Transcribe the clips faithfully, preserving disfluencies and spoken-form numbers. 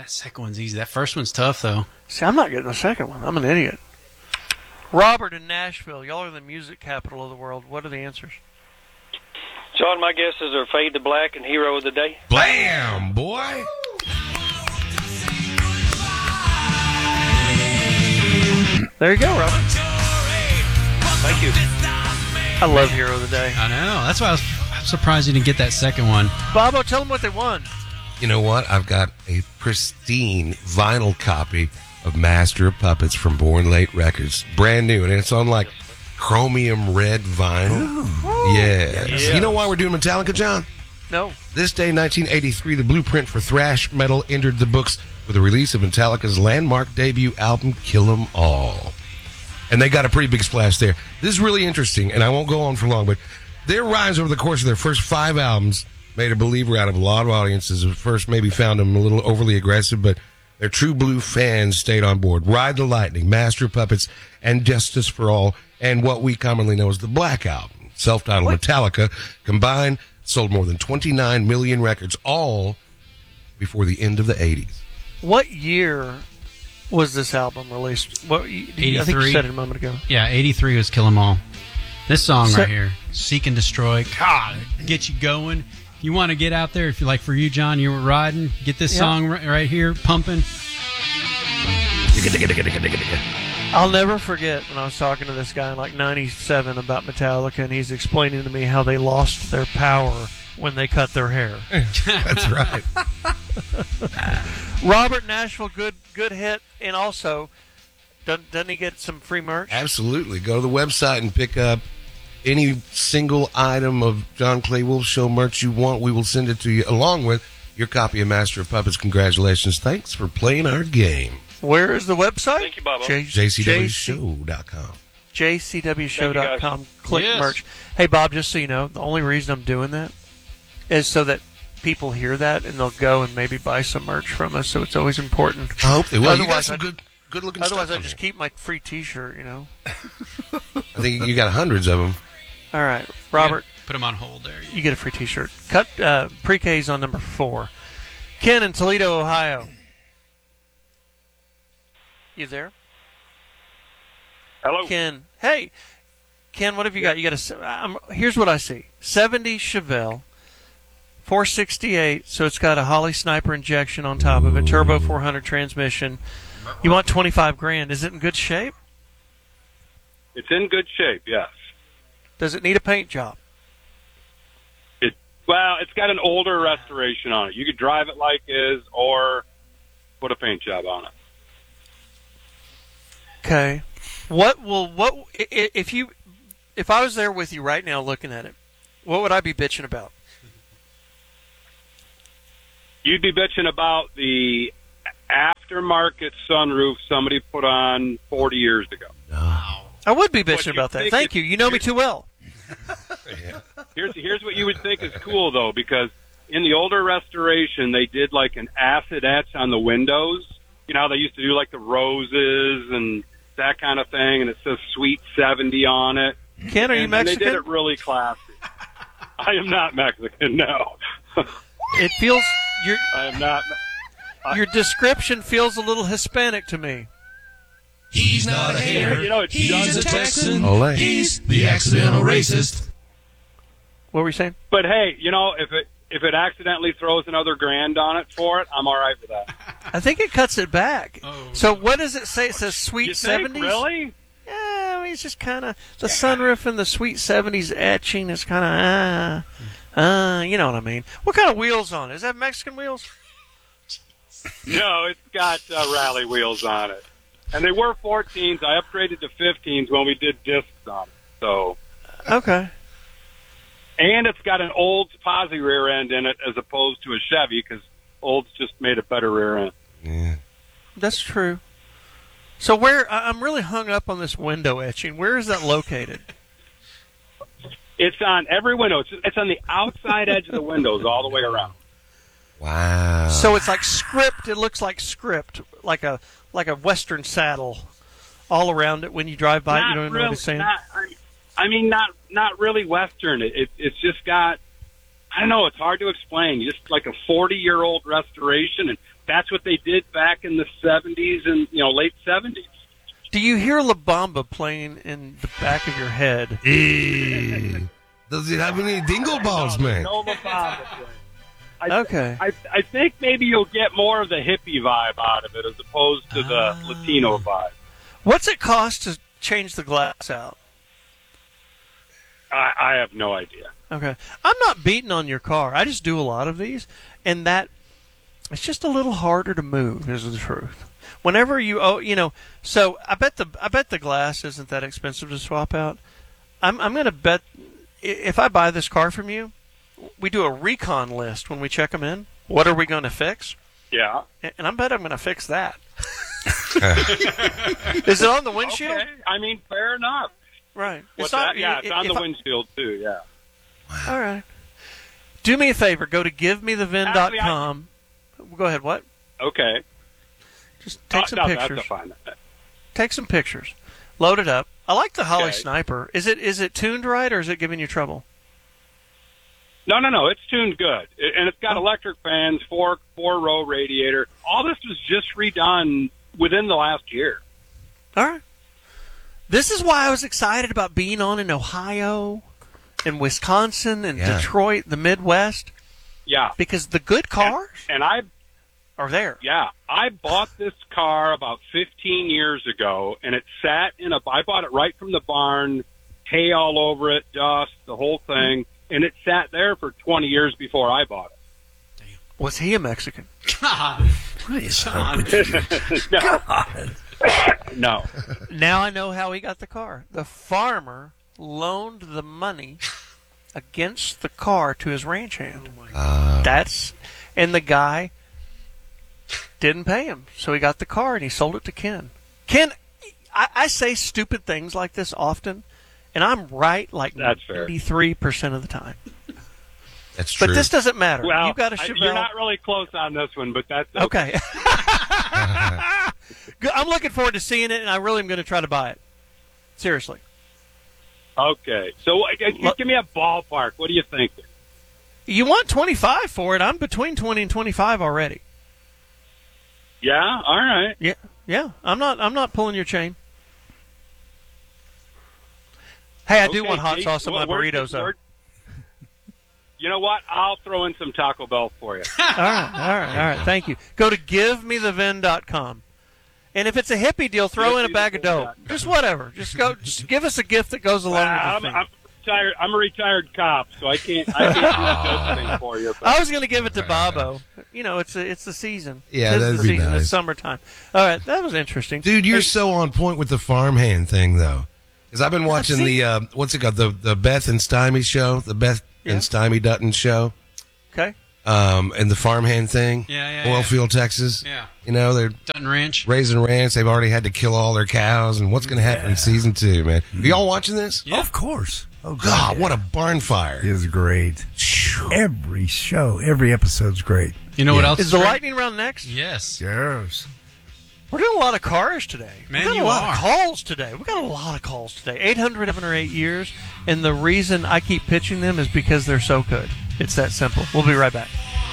That second one's easy. That first one's tough, though. See, I'm not getting the second one. I'm an idiot. Robert in Nashville. Y'all are the music capital of the world. What are the answers? John, my guesses are Fade to Black and Hero of the Day. Blam, boy. There you go, Robert. Thank you. I love Hero of the Day. I know. That's why I was surprised you didn't get that second one. Bobo, tell them what they won. You know what? I've got a pristine vinyl copy of Master of Puppets from Born Late Records. Brand new, and it's on like chromium red vinyl. Yeah. Yeah. You know why we're doing Metallica, John? No. This day, nineteen eighty-three, the blueprint for thrash metal entered the books with the release of Metallica's landmark debut album, Kill 'Em All. And they got a pretty big splash there. This is really interesting, and I won't go on for long, but their rise over the course of their first five albums made a believer out of a lot of audiences. At first, maybe found them a little overly aggressive, but their true blue fans stayed on board. Ride the Lightning, Master of Puppets, and Justice for All, and what we commonly know as the Black Album, self-titled Metallica, combined sold more than twenty-nine million records, all before the end of the eighties. What year was this album released? What, I think you eighty-three. said it a moment ago. Yeah, eighty-three was Kill 'Em All. This song So- right here, Seek and Destroy, God, get you going. You want to get out there, if you like for you, John, you were riding, get this Yeah. song right, right here, pumping. I'll never forget when I was talking to this guy in like ninety-seven about Metallica, and he's explaining to me how they lost their power when they cut their hair. That's right. Robert Nashville, good good hit, and also, doesn't, doesn't he get some free merch? Absolutely. Go to the website and pick up any single item of John Clay Wolf Show merch you want. We will send it to you along with your copy of Master of Puppets. Congratulations. Thanks for playing our game. Where is the website? Thank you, Bobo. J C W show dot com. J C W show dot com. Click Yes. merch. Hey, Bob, just so you know, the only reason I'm doing that is so that people hear that and they'll go and maybe buy some merch from us. So it's always important. I hope they will. You got Otherwise, some I'd- good, good looking Otherwise, stuff. I just keep my free T-shirt. You know. I think you got hundreds of them. All right, Robert, Put them on hold there. you get a free T-shirt. Cut uh, pre-K's on number four. Ken in Toledo, Ohio. You there? Hello. Ken. Hey, Ken, what have you got? You got a. se- Um, here's what I see: seventy Chevelle, four sixty-eight. So it's got a Holly Sniper injection on top of it, turbo four hundred transmission. You want twenty-five grand? Is it in good shape? It's in good shape, yes. Does it need a paint job? It well, it's got an older restoration on it. You could drive it like is, or put a paint job on it. Okay. What will what i- i- if you if I was there with you right now looking at it? What would I be bitching about? You'd be bitching about the aftermarket sunroof somebody put on forty years ago. I would be What bitching you about that. think Thank is- you. You know me too well. Here's here's what you would think is cool though, because in the older restoration they did like an acid etch on the windows. You know how they used to do like the roses and that kind of thing, and it says Sweet seventy on it. Ken, are you and, and they Mexican? did it really classy. I am not Mexican, no. It feels your I am not. your description feels a little Hispanic to me. He's not a hater. You know, it's He's done- a Texan. Ole. He's the accidental racist. What were you saying? But hey, you know, if it if it accidentally throws another grand on it for it, I'm all right with that. I think it cuts it back. Oh, so what does it say? It says You sweet think, seventies. really? Yeah, I mean it's just kind of the sunroof and the sweet seventies etching is kind of uh, uh, you know what I mean. What kind of wheels on it? Is that Mexican wheels? No, it's got uh, rally wheels on it, and they were fourteens. I upgraded to fifteens when we did discs on it. So, Okay. and it's got an Olds posi rear end in it as opposed to a Chevy because Olds just made a better rear end. Yeah. That's true. So where I- I'm really hung up on this window etching. Where is that located? It's on every window. It's, it's on the outside edge of the windows all the way around. Wow. So it's like script. It looks like script, like a like a Western saddle, all around it when you drive by. Not You don't know really, what it's saying. Not, I- I mean, not not really Western. It, it it's just got. I don't know. It's hard to explain. Just like a forty-year-old restoration, and that's what they did back in the seventies and you know late seventies. Do you hear La Bamba playing in the back of your head? Eh. Does it have any dingle balls, man? No La Bamba play. I, Okay. I I think maybe you'll get more of the hippie vibe out of it as opposed to the Ah. Latino vibe. What's it cost to change the glass out? I, I have no idea. Okay. I'm not beating on your car. I just do a lot of these, and that it's just a little harder to move, is the truth. Whenever you oh you know, so I bet the I bet the glass isn't that expensive to swap out. I'm I'm gonna bet i- if I buy this car from you, we do a recon list when we check them in. What are we going to fix? Yeah. And and I bet I'm going to fix that. Is it on the windshield? Okay. I mean, fair enough. Right. What's not- that? Yeah, it's on if the I- windshield too. Yeah. All right. Do me a favor. Go to give me the vin dot com. Go ahead. What? Okay. Just take Oh, some no, pictures. That's fine. Take some pictures. Load it up. I like the Holly Okay. Sniper. Is it is it tuned right or is it giving you trouble? No, no, no. It's tuned good, It- and it's got electric fans, four four row radiator. All this was just redone within the last year. All right. This is why I was excited about being on in Ohio and Wisconsin and Yeah. Detroit, the Midwest, Yeah. because the good cars And I, are there. yeah, I bought this car about fifteen years ago, and it sat in a. I bought it right from the barn, hay all over it, dust, the whole thing, and it sat there for twenty years before I bought Was he a Mexican? God, What is John. it. no, no. Now I know how he got the car. The farmer loaned the money against the car to his ranch hand. Uh, That's and the guy didn't pay him, so he got the car and he sold it to Ken. Ken, I, I say stupid things like this often, and I'm right like That's fair. ninety-three percent of the time. that's true. But this doesn't matter. Well, you got a I- Chevelle. you're not really close on this one, but that's Okay. Good. I'm looking forward to seeing it, and I really am going to try to buy it. Seriously. Okay. So uh, g- Look- give me a ballpark. What do you think? You want twenty-five for it? I'm between twenty and twenty-five already. Yeah. All right. Yeah, yeah. I'm not. I'm not pulling your chain. Hey, I do Okay, want hot Jake, sauce on my well, where- burritos, though. where- You know what? I'll throw in some Taco Bell for you. All right, all right, all right. Thank you. Go to give me the vin dot com. And if it's a hippie deal, throw in a bag of dope. Just whatever. Just go. Just give us a gift that goes along I'm, with the I'm thing. retired. I'm a retired cop, so I can't. I can't do the dope thing for you. But I was going to give it to Bobo. You know, it's a, it's the season. Yeah, Tis that'd the be season. nice. It's summertime. All right, that was interesting, Dude, you're Hey, so on point with the farmhand thing, though. Because I've been watching see- the, uh, what's it called? The, the Beth and Stymie show, the Beth Yeah. and Stymie Dutton show, okay. um, and the farmhand thing. Yeah, yeah, yeah. Oilfield, Texas. Yeah. You know, they're Dutton Ranch. raising ranch. They've already had to kill all their cows. And what's going to happen in season two, man? Are y'all watching this? Yeah. Of course. Oh, God, yeah. what a barn fire. It is great. Every show, every episode's great. You know what Yeah. else Is the great? lightning round next? Yes. Yes. We're doing a lot of cars today. Man, we got you a lot are. of calls today. We got a lot of calls today. eight hundred, seven or eight years. And the reason I keep pitching them is because they're so good. It's that simple. We'll be right back.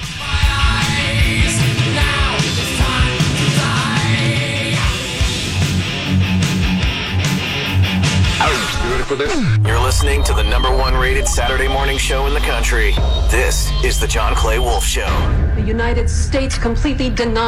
You're listening to the number one rated Saturday morning show in the country. This is the John Clay Wolf Show. The United States completely denies